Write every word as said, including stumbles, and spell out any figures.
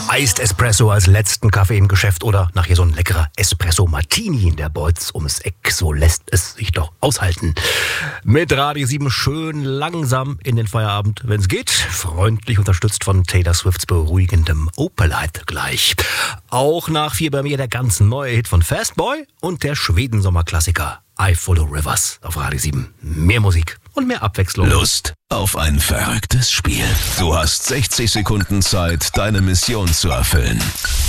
Iced Espresso als letzten Kaffee im Geschäft oder nachher so ein leckerer Espresso Martini in der Beutz ums Eck. So lässt es sich doch aushalten. Mit Radio sieben schön langsam in den Feierabend, wenn es geht. Freundlich unterstützt von Taylor Swifts beruhigendem Opalite gleich. Auch nach vier bei mir der ganz neue Hit von Fastboy und der Schweden-Sommerklassiker I Follow Rivers auf Radio sieben. Mehr Musik und mehr Abwechslung. Lust auf ein verrücktes Spiel. Du hast sechzig Sekunden Zeit, deine Mission zu erfüllen.